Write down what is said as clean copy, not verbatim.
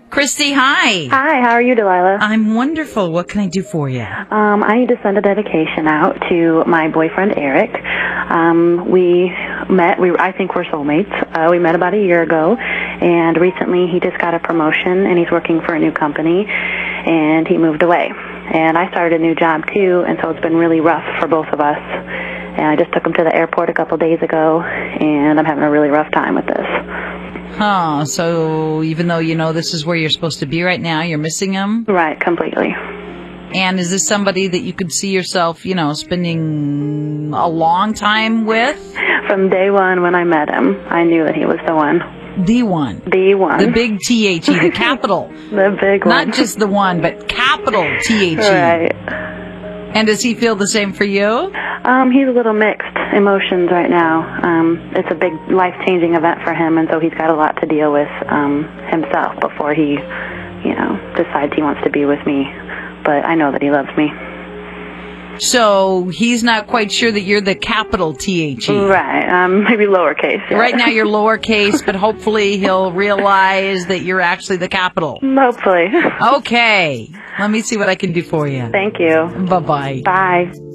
Christy, hi. Hi, how are you, Delilah? I'm wonderful. What can I do for you? I need to send a dedication out to my boyfriend, Eric. We met, I think we're soulmates. We met about a year ago, and recently he just got a promotion, and he's working for a new company, and he moved away. And I started a new job, too, and so it's been really rough for both of us. And I just took him to the airport a couple days ago, and I'm having a really rough time with this. Huh, so even though you know this is where you're supposed to be right now, you're missing him? Right, completely. And is this somebody that you could see yourself, spending a long time with? From day one when I met him, I knew that he was the one. The one. The one. The big THE, the capital. The big one. Not just the one, but capital THE. Right. And does he feel the same for you? He's a little mixed emotions right now. It's a big life-changing event for him, and so he's got a lot to deal with himself before he, decides he wants to be with me. But I know that he loves me. So he's not quite sure that you're the capital THE. Right. Maybe lowercase. Yeah. Right now you're lowercase, but hopefully he'll realize that you're actually the capital. Hopefully. Okay. Let me see what I can do for you. Thank you. Bye-bye. Bye.